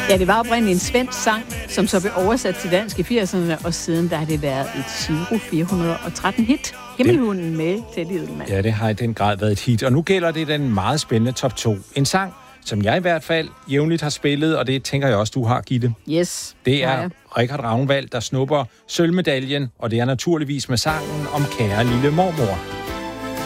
Ja, det var oprindeligt en svensk sang, som så blev oversat til dansk i 80'erne, og siden der har det været et Giro 413 hit. Himmelhunden med Teddy Edelmann. Ja, det har i den grad været et hit, og nu gælder det den meget spændende top 2. En sang, som jeg i hvert fald jævnligt har spillet, og det tænker jeg også, du har, Gitte. Yes. Det er Richard Ragnvald, der snupper sølvmedaljen, og det er naturligvis med sangen om Kære lille mormor.